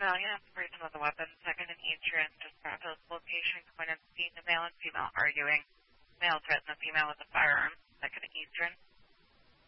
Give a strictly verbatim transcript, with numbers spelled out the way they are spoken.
Valiant, person with a weapon, second in Eastern, dispatch this location, going and seeing the male and female arguing. Male threatened the female with a firearm, second in Eastern.